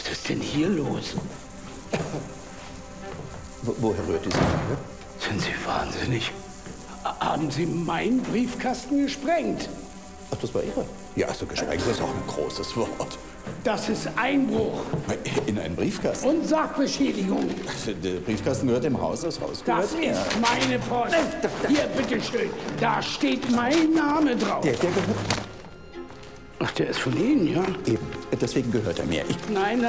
Was ist denn hier los? Woher rührt diese Frage? Sind Sie wahnsinnig? Haben Sie meinen Briefkasten gesprengt? Ach, das war Ihre? Ja, also gesprengt ist auch ein großes Wort. Das ist Einbruch. In einen Briefkasten? Und Sachbeschädigung. Der Briefkasten gehört dem Haus, das Haus gehört Das mir. ist meine Post. Hier, bitteschön. Da steht mein Name drauf. Der gehört... Ach, der ist von Ihnen, ja? Eben, deswegen gehört er mir. Nein.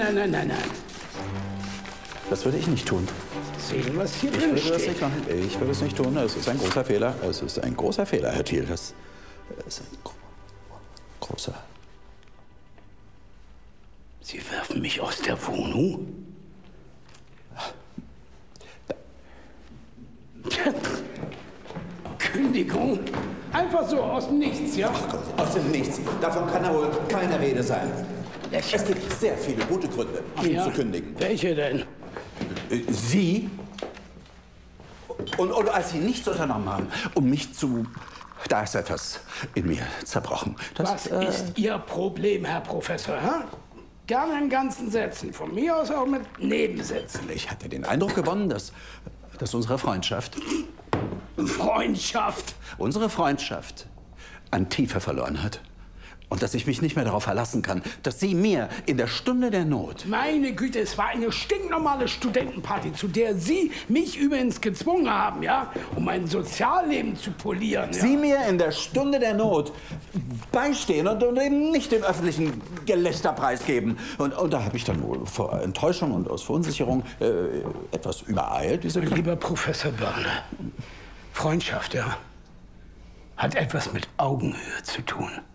Das würde ich nicht tun. Sehen, was hier Ich drin würde das steht. nicht machen. Ich würde es nicht tun. Es ist ein großer Fehler. Es ist ein großer Fehler, Herr Thiel. Das ist ein großer... Sie werfen mich aus der Wohnung? Kündigung? Einfach so aus dem Nichts, ja? Ach Gott, aus dem Nichts. Davon kann ja wohl keine Rede sein. Es gibt sehr viele gute Gründe, ihn zu kündigen. Welche denn? Sie? Und als Sie nichts unternommen haben, um mich zu... Da ist etwas in mir zerbrochen. Was ist Ihr Problem, Herr Professor? Hä? Gerne in ganzen Sätzen. Von mir aus auch mit Nebensätzen. Ich hatte den Eindruck gewonnen, dass unsere Freundschaft... Unsere Freundschaft an Tiefe verloren hat. Und dass ich mich nicht mehr darauf verlassen kann, dass Sie mir in der Stunde der Not... Meine Güte, es war eine stinknormale Studentenparty, zu der Sie mich übrigens gezwungen haben, ja? Um mein Sozialleben zu polieren, ja? Sie mir in der Stunde der Not beistehen und eben nicht den öffentlichen Gelächter preisgeben. Und da habe ich dann wohl vor Enttäuschung und aus Verunsicherung etwas übereilt, diese... Lieber Professor Börne, Freundschaft, ja, hat etwas mit Augenhöhe zu tun.